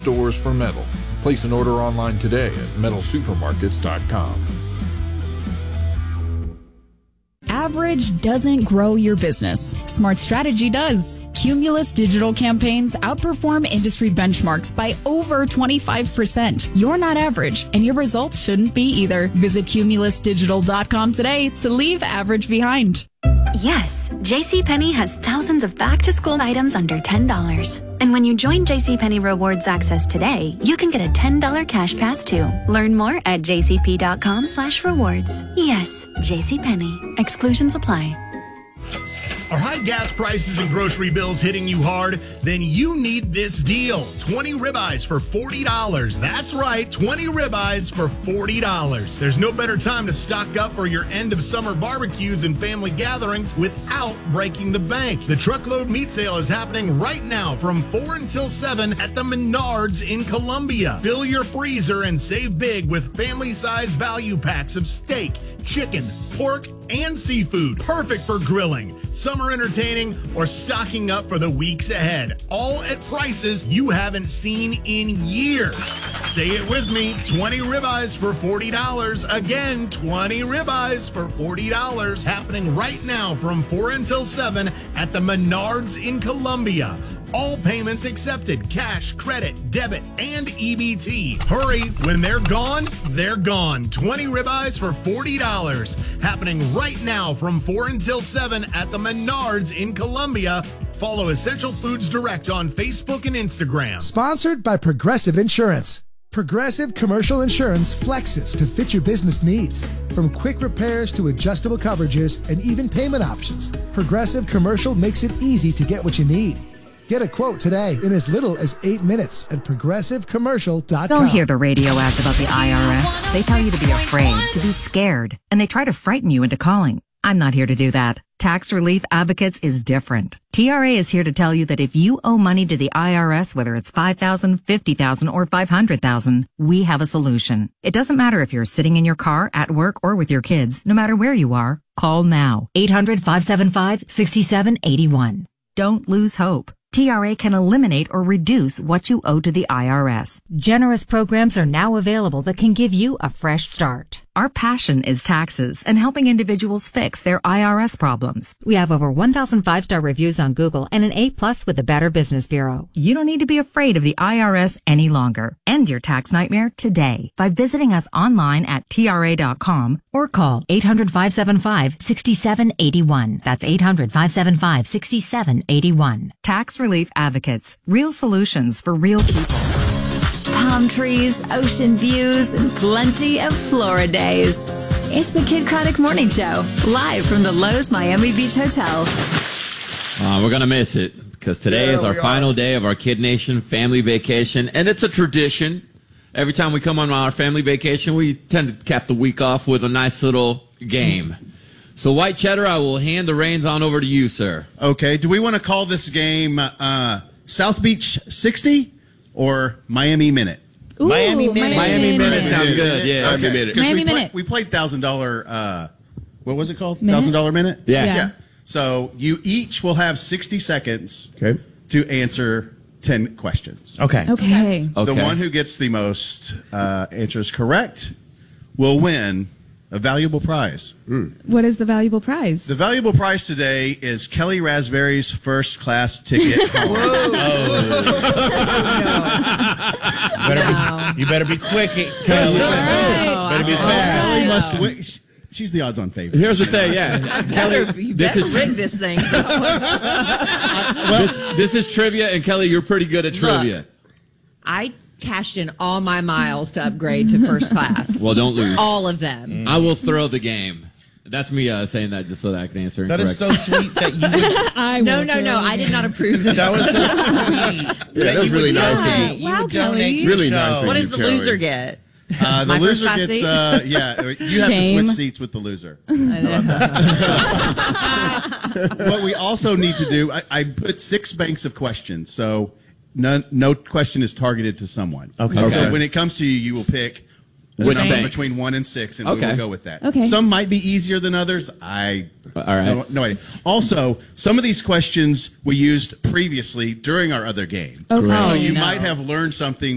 stores for metal. Place an order online today at metalsupermarkets.com. Average doesn't grow your business. Smart Strategy does. Cumulus digital campaigns outperform industry benchmarks by over 25%. You're not average, and your results shouldn't be either. Visit cumulusdigital.com today to leave average behind. Yes, JCPenney has thousands of back-to-school items under $10. And when you join JCPenney Rewards Access today, you can get a $10 cash pass too. Learn more at jcp.com/rewards. Yes, JCPenney. Exclusions apply. Are high gas prices and grocery bills hitting you hard? Then you need this deal. 20 ribeyes for $40. That's right, 20 ribeyes for $40. There's no better time to stock up for your end of summer barbecues and family gatherings without breaking the bank. The truckload meat sale is happening right now from 4 until 7 at the Menards in Columbia. Fill your freezer and save big with family-size value packs of steak, chicken, pork, and seafood. Perfect for grilling, summer entertaining, or stocking up for the weeks ahead. All at prices you haven't seen in years. Say it with me, 20 ribeyes for $40. Again, 20 ribeyes for $40. Happening right now from 4 until 7 at the Menards in Columbia. All payments accepted, cash, credit, debit, and EBT. Hurry, when they're gone, they're gone. 20 ribeyes for $40. Happening right now from 4 until 7 at the Menards in Columbia. Follow Essential Foods Direct on Facebook and Instagram. Sponsored by Progressive Insurance. Progressive Commercial Insurance flexes to fit your business needs. From quick repairs to adjustable coverages and even payment options, Progressive Commercial makes it easy to get what you need. Get a quote today in as little as 8 minutes at progressivecommercial.com. You'll hear the radio ads about the IRS. They tell you to be afraid, to be scared, and they try to frighten you into calling. I'm not here to do that. Tax Relief Advocates is different. TRA is here to tell you that if you owe money to the IRS, whether it's $5,000, $50,000, or $500,000, we have a solution. It doesn't matter if you're sitting in your car, at work, or with your kids. No matter where you are, call now. 800-575-6781. Don't lose hope. TRA can eliminate or reduce what you owe to the IRS. Generous programs are now available that can give you a fresh start. Our passion is taxes and helping individuals fix their IRS problems. We have over 1,000 5-star reviews on Google and an A+ with the Better Business Bureau. You don't need to be afraid of the IRS any longer. End your tax nightmare today by visiting us online at TRA.com or call 800-575-6781. That's 800-575-6781. Tax Relief Advocates. Real solutions for real people. Palm trees, ocean views, and plenty of Florida days. It's the Kid Craddock Morning Show, live from the Lowe's Miami Beach Hotel. We're going to miss it because today is our final day of our Kid Nation family vacation, and it's a tradition. Every time we come on our family vacation, we tend to cap the week off with a nice little game. So, White Cheddar, I will hand the reins on over to you, sir. Okay. Do we want to call this game South Beach 60 or Miami Minute? Ooh, Miami Minute. Miami Minute sounds good. Yeah. Okay. Miami Minute. Miami Minute. We played $1,000. What was it called? Minute? $1,000 Minute? Yeah. So you each will have 60 seconds Okay. to answer 10 questions. Okay. Okay. The one who gets the most answers correct will win a valuable prize. What is the valuable prize? The valuable prize today is Kelly Raspberry's first class ticket home. You better be quick, Kelly. Better be fast. Kelly must win. She's the odds-on favorite. Here's the thing, Kelly, you better rig this thing. this is trivia, and Kelly, you're pretty good at trivia. Look, I cashed in all my miles to upgrade to first class. Well, don't lose. All of them. I will throw the game. That's me saying that just so that I can answer. That is so sweet that you would... No. I did not approve that. That was so sweet. Yeah, that was really nice. You would donate to really the show. nice. What does the loser get? The loser gets, you have Shame. to switch seats with the loser. What we also need to do, I put 6 banks of questions, so no question is targeted to someone. Okay. So when it comes to you, you will pick Which a number bank? between 1 and 6, and we will go with that. Okay. Some might be easier than others. All right. No idea. Also, some of these questions we used previously during our other game. Okay. So you might have learned something